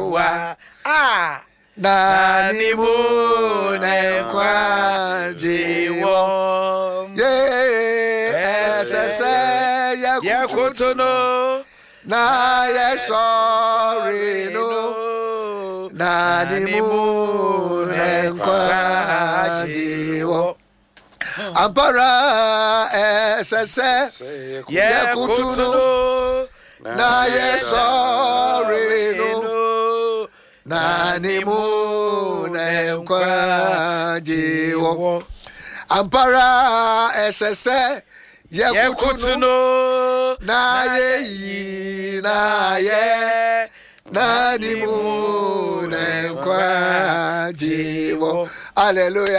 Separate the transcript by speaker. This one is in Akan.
Speaker 1: Yehowa nani mune kwa jiwo esese yakutuno na yesori no nani mune kwa jiwo Ampara esese yakutuno na yesori no nani mune kwa jiwo Ampara esese yakutuno na ye nani mune kwa jiwo Hallelujah.